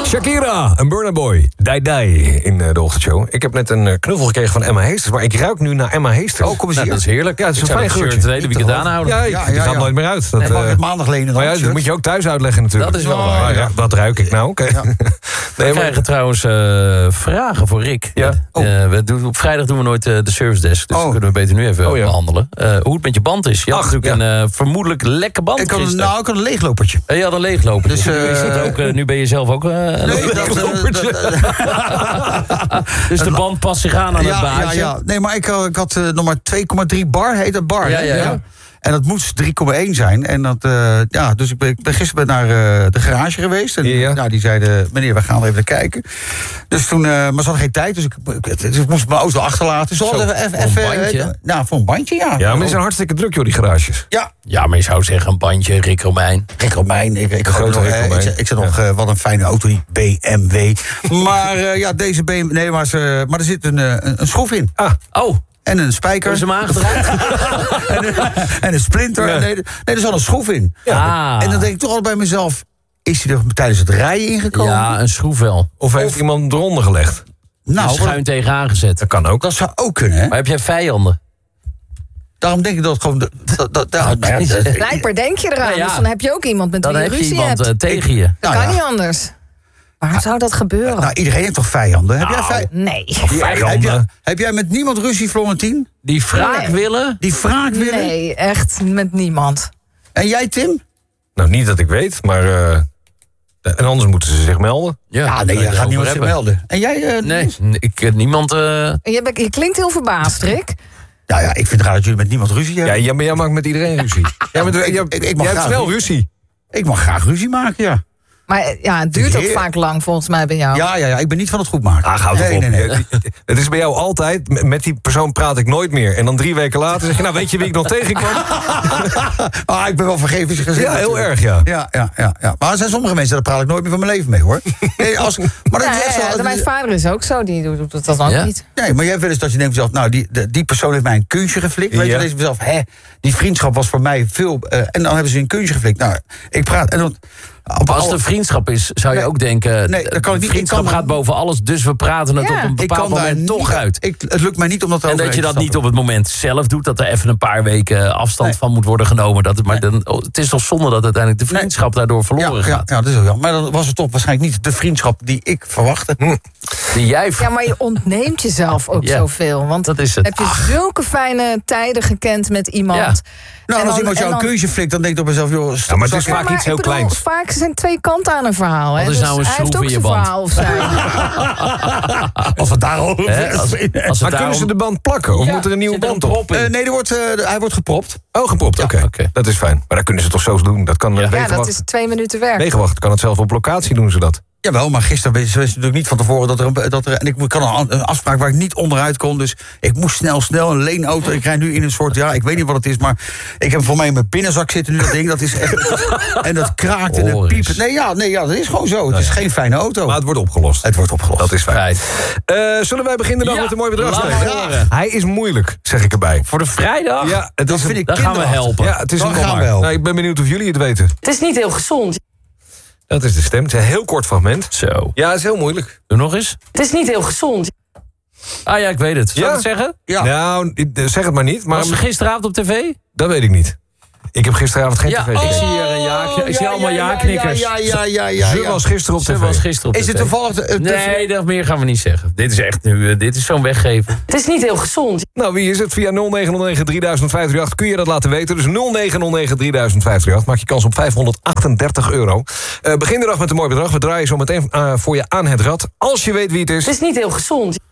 Shakira en Burna Boy. Die in de ochtendshow. Ik heb net een knuffel gekregen van Emma Heesters. Maar ik ruik nu naar Emma Heesters. Oh, kom eens hier. Dat is heerlijk. Ja, het is een fijn geurtje. Het hele weekend aanhouden. Ja, die gaat nooit meer uit. Dat, mag het maandag lenen dan? Maar ja, dat moet je ook thuis uitleggen natuurlijk. Dat is wel waar. Ja, wat ruik ik nou? Okay. Ja. We krijgen trouwens vragen voor Rick. Ja. Op vrijdag doen we nooit de service desk. Dus dat kunnen we beter nu even behandelen. Hoe het met je band is. Je had natuurlijk een vermoedelijk lekke band. Ik had een leeglopertje. Je had een leeglopertje. Dus nu ben je zelf ook een leeglopertje. Dus de band past zich aan het baasje. Ja. Nee, maar ik had nog maar 2,3 bar, heet dat bar. Ja. En dat moest 3,1 zijn. En dat, dus ik ben gisteren naar de garage geweest. En die zeiden, meneer, we gaan even naar kijken. Dus toen, maar ze hadden geen tijd. Dus ik moest mijn auto achterlaten. Voor een bandje? Voor een bandje, ja. Ja, maar die zijn hartstikke druk, joh, die garages. Ja, maar je zou zeggen een bandje, Rick Romein. Rick Romein. Ik zeg nog, wat een fijne auto, die BMW. Maar deze BMW, nee, maar er zit een schroef in. En een spijker. Is hem aangedraaid? en een splinter. Nee, er zat een schroef in. En dan denk ik toch altijd bij mezelf, is hij er tijdens het rijden ingekomen? Ja, een schroef wel. Of heeft iemand eronder gelegd? Nou, schuin tegenaan gezet. Dat kan ook. Dat zou ook kunnen, hè? Maar heb jij vijanden? Daarom denk ik dat het gewoon... Blijkbaar denk je eraan. Dus dan heb je ook iemand met wie je ruzie hebt. Dan heb je iemand tegen je. Dat kan niet anders. Waarom zou dat gebeuren? Nou, iedereen heeft toch vijanden? Heb jij vijanden? Nee. Heb jij met niemand ruzie, Florentien? Die wraak willen? Die wraak willen? Nee, echt met niemand. En jij, Tim? Nou, niet dat ik weet, maar... en anders moeten ze zich melden. Ja, nee, je gaat niemand zich melden. En jij? Nee, niemand... Je klinkt heel verbaasd, Rick. Nou ja, ik vind het raar dat jullie met niemand ruzie hebben. Ja, maar jij maakt met iedereen ruzie. Jij hebt snel ruzie. Ik mag graag ruzie maken, ja. Maar ja, het duurt ook vaak lang volgens mij bij jou. Ja, ik ben niet van het goed maken. Nee. Het is bij jou altijd, met die persoon praat ik nooit meer. En dan 3 weken later zeg je, nou weet je wie ik nog tegenkwam? Ik ben wel vergevingsgezind. Ja, heel erg, ja. Maar er zijn sommige mensen, daar praat ik nooit meer van mijn leven mee, hoor. Nee, maar dat is echt zo. Mijn vader is ook zo, die doet dat ook niet. Nee, maar jij hebt wel eens dat je denkt zelf, nou, die persoon heeft mij een kunstje geflikt. Weet je, zelf, die vriendschap was voor mij veel... en dan hebben ze een kunstje geflikt. Nou, ik praat... En dan, als het een vriendschap is, zou je ook denken... Nee, dat kan ik niet. Vriendschap gaat boven alles, dus we praten het op een bepaald moment toch uit. Het lukt mij niet om dat en dat je dat niet op het moment zelf doet, dat er even een paar weken afstand van moet worden genomen. Het is toch zonde dat uiteindelijk de vriendschap daardoor verloren gaat. Ja, dat is ook jammer. Maar dan was het toch waarschijnlijk niet de vriendschap die ik verwachtte. Die jij... Ja, maar je ontneemt jezelf ook zoveel. Want dat is het. Heb je zulke fijne tijden gekend met iemand... Ja. Nou, als iemand jou een keuze flikt, dan denk ik toch bij mezelf... maar het is vaak iets heel kleins. Vaak zijn 2 kanten aan een verhaal. Wat is nou een schroef in je band? Of het daarover maar kunnen ze de band plakken? Of moet er een nieuwe band op? Nee, hij wordt gepropt. Oh, gepropt, oké. Dat is fijn. Maar dat kunnen ze toch zo doen? Dat kan dat is 2 minuten werk. Wegenwacht kan het zelf op locatie doen ze dat. Jawel, maar gisteren wisten natuurlijk niet van tevoren dat er en ik kan een afspraak waar ik niet onderuit kon. Dus ik moest snel een leenauto. Ik rijd nu in een soort, ik weet niet wat het is, maar ik heb voor mij in mijn binnenzak zitten nu dat ding. Dat is echt, en dat kraakt en het piept. Nee, dat is gewoon zo. Het is geen fijne auto. Maar het wordt opgelost. Dat is fijn. Zullen wij beginnen dan met een mooi bedrag spelen? Hij is moeilijk, zeg ik erbij. Voor de vrijdag? Ja, dat vind ik. Dan gaan we helpen. Ja, het is een komma. Ik ben benieuwd of jullie het weten. Het is niet heel gezond. Dat is de stem. Het is een heel kort fragment. Zo. Ja, het is heel moeilijk. Doe nog eens. Het is niet heel gezond. Ah ja, ik weet het. Zal ik het zeggen? Ja. Nou, zeg het maar niet. Maar was ze gisteravond op tv? Dat weet ik niet. Ik heb gisteravond geen tv gezien. Ik zie hier een ja-knikker. Ik zie allemaal ja-knikkers. Ze was gisteren op tv. Is het toevallig... Nee, dat meer gaan we niet zeggen. Dit is echt nu, dit is zo'n weggeven. Het is niet heel gezond. Nou, wie is het? Via 0909 3058 kun je dat laten weten. Dus 0909 3058 maak je kans op €538. Begin de dag met een mooi bedrag. We draaien zo meteen voor je aan het rad. Als je weet wie het is. Het is niet heel gezond.